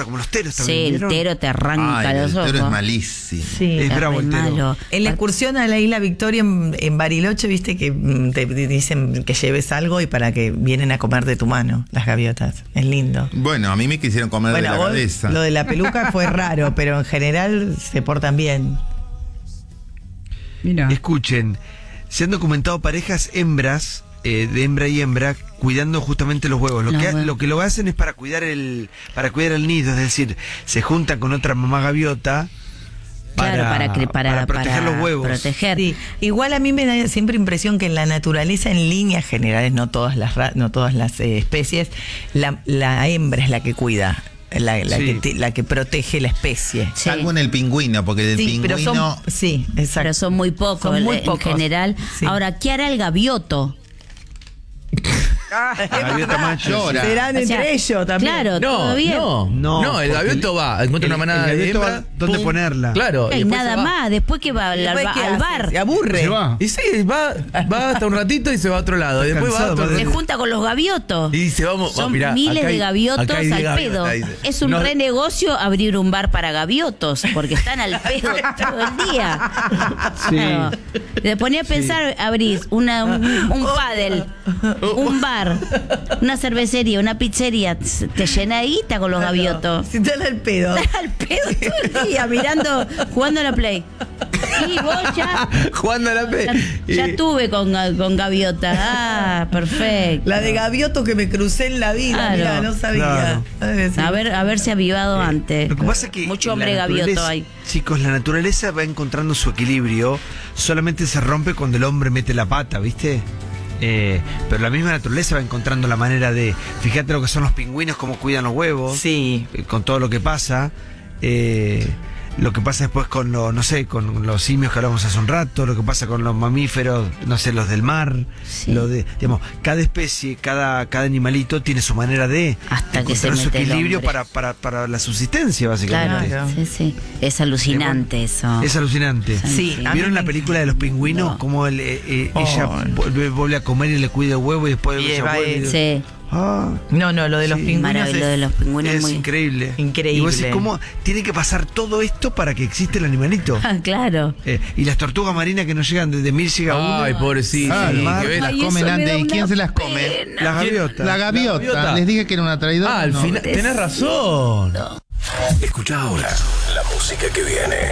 claro, como los teros también. Sí, el ¿vieron? tero te arranca los ojos. El tero es malísimo. Sí. Es bravo re el tero. malo. En la excursión a la Isla Victoria en Bariloche, viste que te dicen que lleves algo y para que vienen a comer de tu mano las gaviotas. Es lindo. Bueno, a mí me quisieron comer de la vos, cabeza. lo de la peluca fue raro, pero en general se portan bien. Mira. Escuchen, se han documentado parejas hembras, de hembra y hembra, cuidando justamente los huevos. Lo que lo hacen es para cuidar el nido, es decir, se juntan con otra mamá gaviota. Claro, para proteger los huevos. Proteger. Sí. Igual a mí me da siempre impresión que en la naturaleza, en líneas generales, no todas las especies, la hembra es la que cuida. La que protege la especie. Sí. Salvo en el pingüino, porque del Pero pingüino... exacto. Pero son muy pocos, Son muy en pocos. general. Sí. Ahora, ¿qué hará el gavioto? La gaviota macho. Llora. Serán O sea, entre ellos también. Claro, todo bien. No, el gavioto va, encuentra una manada el de gavioto hembra. va ¿dónde pum, ponerla? Claro. Y después nada se va. más, después que va Después, ¿qué al hace? bar. Se aburre. Se va. Y sí, va hasta un ratito y se va a otro lado. Y después va a cansado, otro madre. Se junta con los gaviotos. Y dice, vamos, Son mirá, miles acá de hay- gaviotos acá hay al 10 pedo. gaviotas, dice. Es un No, re negocio abrir un bar para gaviotos, porque están al pedo todo el día. Sí. Claro. Te ponía a pensar, abrís un pádel, un bar, una cervecería, una pizzería, te llena de guita con los gaviotos. Si están al pedo. Al pedo todo el día, mirando, jugando a la Play. Y vos ya... Jugando a la P. Ya estuve con gaviota. Ah, perfecto. La de gavioto que me crucé en la vida, Claro. mira, no sabía. Claro. A ver si avivado antes. Lo que pasa es que mucho la hombre gavioto naturaleza- hay. Chicos, la naturaleza va encontrando su equilibrio, solamente se rompe cuando el hombre mete la pata, ¿viste? Pero la misma naturaleza va encontrando la manera de... Fíjate lo que son los pingüinos, cómo cuidan los huevos, Sí. con todo lo que pasa. Lo que pasa después con con los simios que hablamos hace un rato, lo que pasa con los mamíferos, no sé, los del mar, Sí. digamos, cada especie, cada animalito tiene su manera de Hasta que se encontrar su mete el equilibrio hombre. para la subsistencia, básicamente. Claro, sí, sí. Es alucinante eso. Es alucinante. Sí, a mí ¿Vieron me la película de los pingüinos? No. Cómo ella vuelve a comer y le cuida el huevo y después Y ella va vuelve. Sí. Ah, No, lo de los Sí, pingüinos Maravilloso, de los pingüinos es muy... increíble. Increíble. Y vos decís, ¿cómo tiene que pasar todo esto para que exista el animalito? Ah, claro. Y las tortugas marinas que no llegan, desde 1000 llega uno. Ay, pobrecito. Ah, sí, el mar que ve las Ay, comen eso me antes. da ¿Y una quién se las come? pena. Las gaviotas. La gaviota. gaviota. Les dije que era una traidora. Ah, al no. final. Tenés razón. Escucha ahora la música que viene.